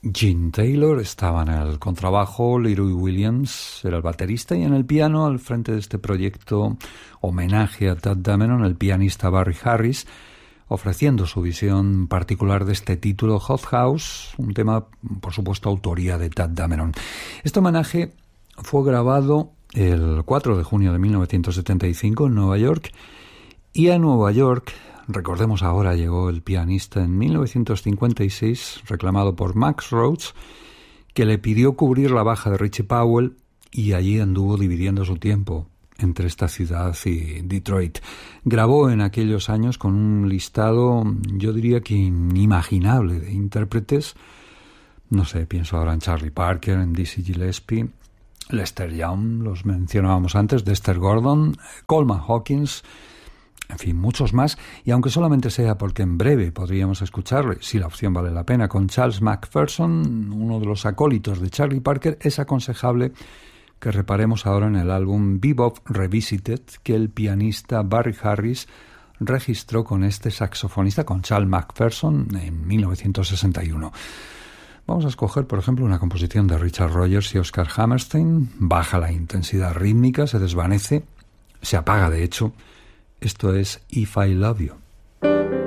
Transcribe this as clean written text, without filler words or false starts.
Gene Taylor estaba en el contrabajo, Leroy Williams era el baterista y en el piano, al frente de este proyecto homenaje a Tadd Dameron, el pianista Barry Harris, ofreciendo su visión particular de este título, Hot House, un tema, por supuesto, autoría de Tadd Dameron. Este homenaje fue grabado el 4 de junio de 1975 en Nueva York, y a Nueva York, recordemos ahora, llegó el pianista en 1956, reclamado por Max Roach, que le pidió cubrir la baja de Richie Powell, y allí anduvo dividiendo su tiempo entre esta ciudad y Detroit. Grabó en aquellos años con un listado, yo diría que inimaginable, de intérpretes. No sé, pienso ahora en Charlie Parker, en Dizzy Gillespie, Lester Young, los mencionábamos antes, Dexter Gordon, Coleman Hawkins, en fin, muchos más, y aunque solamente sea porque en breve podríamos escucharle, si la opción vale la pena, con Charles McPherson, uno de los acólitos de Charlie Parker, es aconsejable que reparemos ahora en el álbum Bebop Revisited, que el pianista Barry Harris registró con este saxofonista, con Charles McPherson, en 1961. Vamos a escoger, por ejemplo, una composición de Richard Rogers y Oscar Hammerstein. Baja la intensidad rítmica, se desvanece, se apaga de hecho. Esto es If I Love You.